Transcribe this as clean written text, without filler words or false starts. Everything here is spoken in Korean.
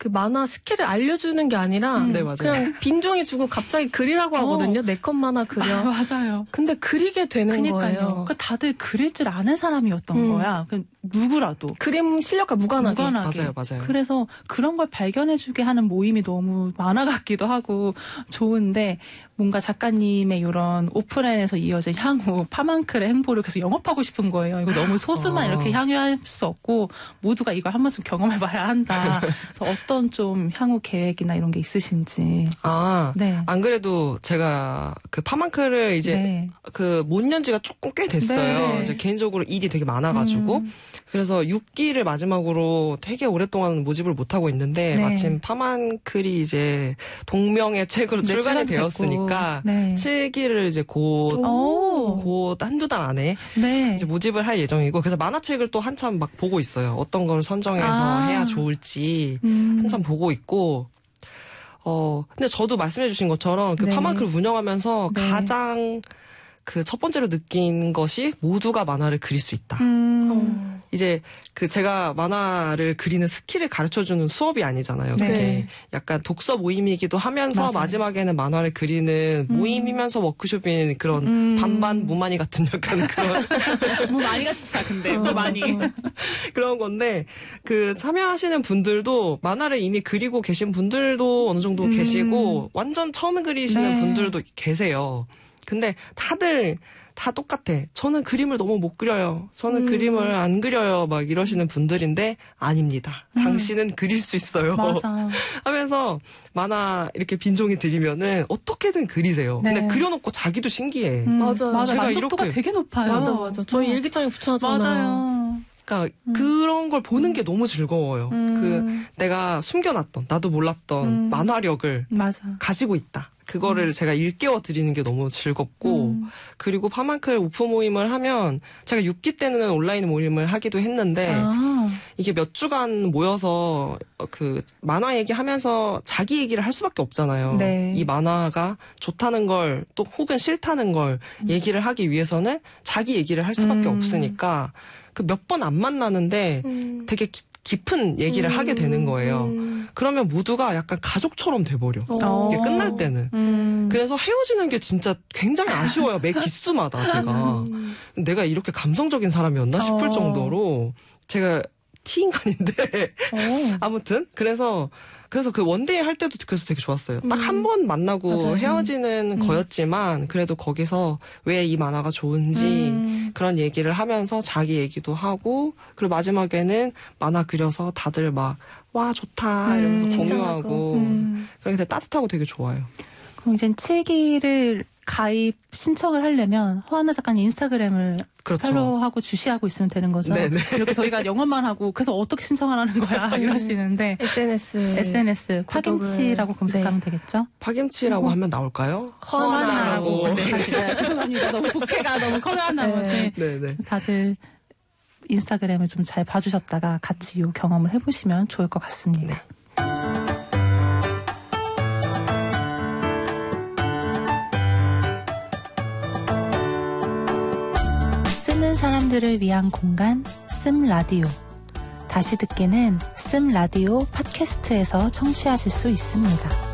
그 만화 스킬을 알려주는 게 아니라 네, 맞아요. 그냥 빈종이 주고 갑자기 그리라고 하거든요. 내 컷 만화 그려. 맞아요. 근데 그리게 되는 거예요. 그 다들 그릴 줄 아는 사람이었던 거야. 그 누구라도. 그림 실력과 무관하게. 맞아요. 그래서 그런 걸 발견해주게 하는 모임이 너무 만화 같기도 하고 좋은데 뭔가 작가님의 이런 오프라인에서 이어진 향후 파만클의 행보를 계속 영업하고 싶은 거예요. 이거 너무 소수만 이렇게 향유할 수 없고 모두가 이걸 한 번쯤 경험해봐야 한다. 그래서 어떤 좀 향후 계획이나 이런 게 있으신지. 네. 안 그래도 제가 그 파만클을 이제 그 못 연 지가 조금 꽤 됐어요. 이제 개인적으로 일이 되게 많아가지고. 그래서 6기를 마지막으로 되게 오랫동안 모집을 못하고 있는데 마침 파만클이 이제 동명의 책으로 출간이 되었으니까 7기를 이제 곧 한두 달 안에 이제 모집을 할 예정이고 그래서 만화책을 또 한참 막 보고 있어요. 어떤 걸 선정해서 해야 좋을지 한참 보고 있고 근데 저도 말씀해 주신 것처럼 그 파만클 운영하면서 가장 그 첫 번째로 느낀 것이 모두가 만화를 그릴 수 있다. 이제 그 제가 만화를 그리는 스킬을 가르쳐주는 수업이 아니잖아요. 그게 약간 독서 모임이기도 하면서 마지막에는 만화를 그리는 모임이면서 워크숍인 그런 반반 무만이 같은 약간 그런 무만이가 좋다. 근데 무만이 그런 건데 그 참여하시는 분들도 만화를 이미 그리고 계신 분들도 어느 정도 계시고 완전 처음 그리시는 분들도 계세요. 근데 다들 다 똑같아. 저는 그림을 너무 못 그려요. 저는 그림을 안 그려요. 막 이러시는 분들인데 아닙니다. 당신은 그릴 수 있어요. 맞아. 하면서 만화 이렇게 빈종이 들이면은 어떻게든 그리세요. 근데 그려놓고 자기도 신기해. 맞아. 제가 만족도가 이렇게 되게 높아요. 맞아. 저희 일기장에 붙여놨잖아요. 맞아요. 그러니까 그런 걸 보는 게 너무 즐거워요. 그 내가 숨겨놨던 나도 몰랐던 만화력을 가지고 있다. 그거를 제가 일깨워 드리는 게 너무 즐겁고 그리고 파만클 오프 모임을 하면 제가 6기 때는 온라인 모임을 하기도 했는데 이게 몇 주간 모여서 그 만화 얘기하면서 자기 얘기를 할 수밖에 없잖아요. 이 만화가 좋다는 걸 또 혹은 싫다는 걸 얘기를 하기 위해서는 자기 얘기를 할 수밖에 없으니까 그 몇 번 안 만나는데 되게 깊은 얘기를 하게 되는 거예요. 그러면 모두가 약간 가족처럼 돼버려. 이게 끝날 때는. 그래서 헤어지는 게 진짜 굉장히 아쉬워요. 매 기수마다 제가. 내가 이렇게 감성적인 사람이었나 싶을 정도로 제가 T인간인데 아무튼 그래서 그 원데이 할 때도 그래서 되게 좋았어요. 딱 한 번 만나고 헤어지는 거였지만 그래도 거기서 왜 이 만화가 좋은지 그런 얘기를 하면서 자기 얘기도 하고 그리고 마지막에는 만화 그려서 다들 막 와 좋다 이러면서 공유하고 그런 게 되게 따뜻하고 되게 좋아요. 그럼 이제 7기를 가입 신청을 하려면 허하나 작가님 인스타그램을 팔로우하고 주시하고 있으면 되는 거죠. 네네. 이렇게 저희가 영어만 하고 그래서 어떻게 신청하라는 거야 이러시는데 SNS 파김치라고 검색하면 되겠죠? 파김치라고 하면 나올까요? 허하나라고 하시죠. 죄송합니다. 너무 부캐가 너무 커다란 나머지 다들 인스타그램을 좀 잘 봐주셨다가 같이 이 경험을 해보시면 좋을 것 같습니다. 쓰는 사람들을 위한 공간 씀라디오. 다시 듣기는 씀라디오 팟캐스트에서 청취하실 수 있습니다.